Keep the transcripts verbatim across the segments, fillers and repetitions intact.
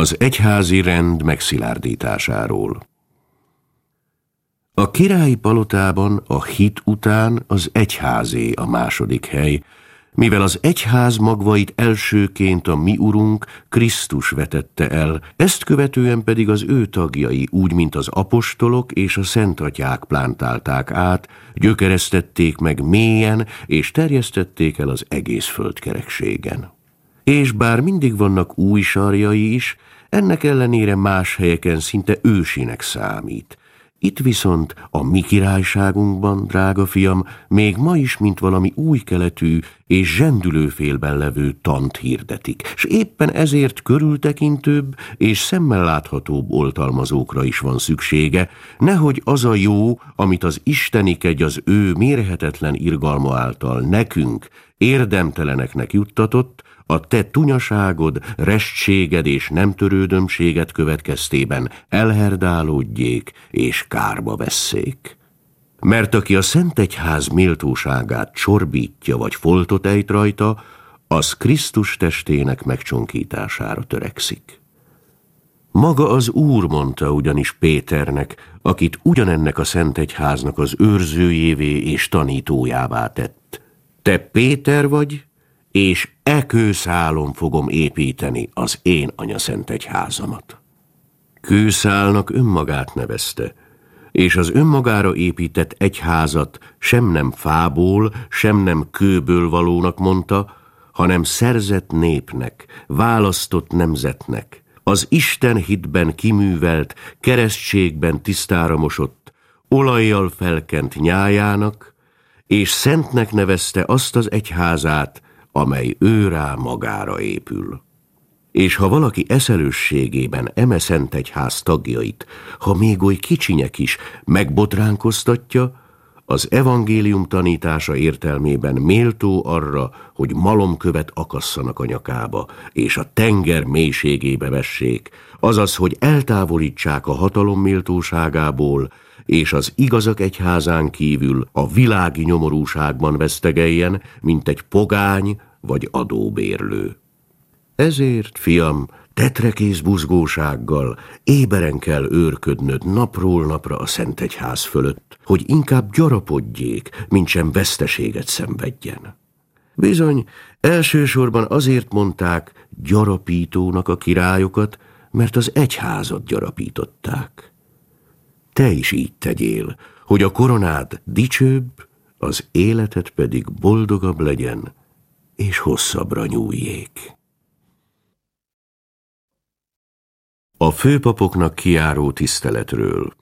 Az egyházi rend megszilárdításáról. A királyi palotában a hit után az egyházé a második hely, mivel az egyház magvait elsőként a mi urunk Krisztus vetette el, ezt követően pedig az ő tagjai, úgy mint az apostolok és a szentatyák plántálták át, gyökeresztették meg mélyen, és terjesztették el az egész földkerekségen. És bár mindig vannak új sarjai is, ennek ellenére más helyeken szinte ősinek számít. Itt viszont a mi királyságunkban, drága fiam, még ma is, mint valami új keletű és zsendülőfélben levő tant hirdetik, s éppen ezért körültekintőbb és szemmel láthatóbb oltalmazókra is van szüksége, nehogy az a jó, amit az Istenik az ő mérhetetlen irgalma által nekünk, érdemteleneknek juttatott, a te tunyaságod, restséged és nem törődömséged következtében elherdálódjék és kárba vesszék. Mert aki a Szentegyház méltóságát csorbítja vagy foltot ejt rajta, az Krisztus testének megcsonkítására törekszik. Maga az Úr mondta ugyanis Péternek, akit ugyanennek a Szentegyháznak az őrzőjévé és tanítójává tett: te Péter vagy, és e kőszálon fogom építeni az én anyaszentegyházamat. Kőszálnak önmagát nevezte, és az önmagára épített egyházat sem nem fából, sem nem kőből valónak mondta, hanem szerzett népnek, választott nemzetnek, az Isten hitben kiművelt, keresztségben tisztára mosott, olajjal felkent nyájának, és szentnek nevezte azt az egyházát, amely ő rá magára épül. És ha valaki eszelősségében eme szentegyház tagjait, ha még oly kicsinyek is, megbotránkoztatja, az evangélium tanítása értelmében méltó arra, hogy malomkövet akasszanak a nyakába, és a tenger mélységébe vessék, azaz, hogy eltávolítsák a hatalom méltóságából, és az igazak egyházán kívül a világi nyomorúságban vesztegeljen, mint egy pogány vagy adóbérlő. Ezért, fiam, tetrekész buzgósággal éberen kell őrködnöd napról napra a Szentegyház fölött, hogy inkább gyarapodjék, mintsem veszteséget szenvedjen. Bizony, elsősorban azért mondták gyarapítónak a királyokat, mert az egyházat gyarapították. Te is így tegyél, hogy a koronád dicsőbb, az életed pedig boldogabb legyen, és hosszabbra nyúljék. A főpapoknak kijáró tiszteletről.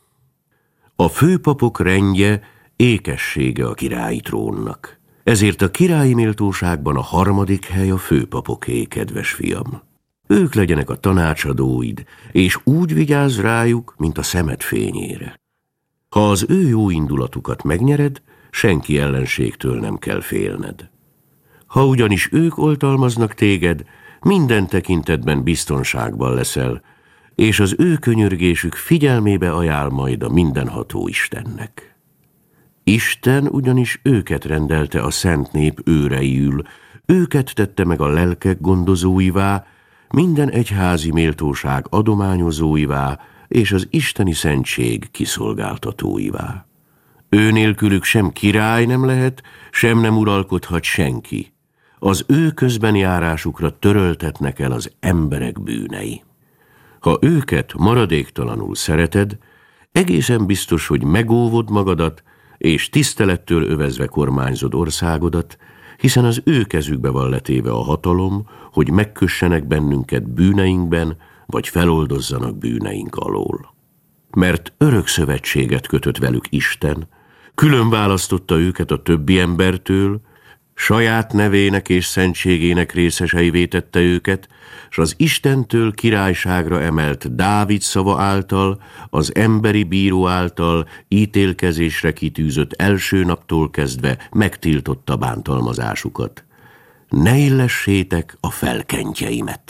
A főpapok rendje ékessége a királyi trónnak. Ezért a királyi méltóságban a harmadik hely a főpapoké, kedves fiam. Ők legyenek a tanácsadóid, és úgy vigyázz rájuk, mint a szemed fényére. Ha az ő jó indulatukat megnyered, senki ellenségtől nem kell félned. Ha ugyanis ők oltalmaznak téged, minden tekintetben biztonságban leszel, és az ő könyörgésük figyelmébe ajánl majd a mindenható Istennek. Isten ugyanis őket rendelte a szent nép őreiül, őket tette meg a lelkek gondozóivá, minden egyházi méltóság adományozóivá és az isteni szentség kiszolgáltatóivá. Ő nélkülük sem király nem lehet, sem nem uralkodhat senki. Az ő közbenjárásukra töröltetnek el az emberek bűnei. Ha őket maradéktalanul szereted, egészen biztos, hogy megóvod magadat, és tisztelettől övezve kormányzod országodat, hiszen az ő kezükbe van letéve a hatalom, hogy megkössenek bennünket bűneinkben, vagy feloldozzanak bűneink alól. Mert örök szövetséget kötött velük Isten, külön választotta őket a többi embertől, saját nevének és szentségének részeseivé tette őket, s az Istentől királyságra emelt Dávid szava által, az emberi bíró által ítélkezésre kitűzött első naptól kezdve megtiltotta bántalmazásukat. Ne illessétek a felkentjeimet.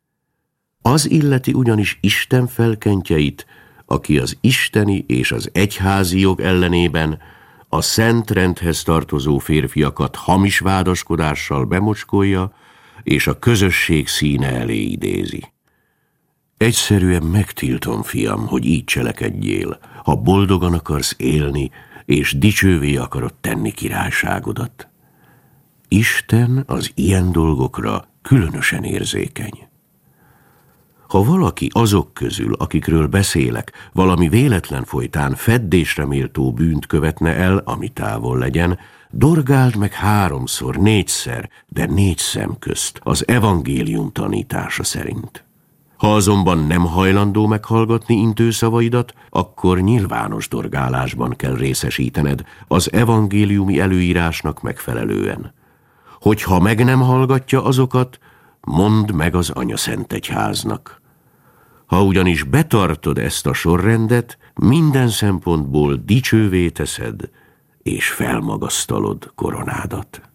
Az illeti ugyanis Isten felkentjeit, aki az isteni és az egyházi jog ellenében a szent rendhez tartozó férfiakat hamis vádaskodással bemocskolja, és a közösség színe elé idézi. Egyszerűen megtiltom, fiam, hogy így cselekedjél, ha boldogan akarsz élni, és dicsővé akarod tenni királyságodat. Isten az ilyen dolgokra különösen érzékeny. Ha valaki azok közül, akikről beszélek, valami véletlen folytán feddésre méltó bűnt követne el, ami távol legyen, dorgáld meg háromszor, négyszer, de négy szem közt az evangélium tanítása szerint. Ha azonban nem hajlandó meghallgatni intőszavaidat, akkor nyilvános dorgálásban kell részesítened az evangéliumi előírásnak megfelelően. Hogyha meg nem hallgatja azokat, mondd meg az anyaszentegyháznak. Ha ugyanis betartod ezt a sorrendet, minden szempontból dicsővé teszed és felmagasztalod koronádat.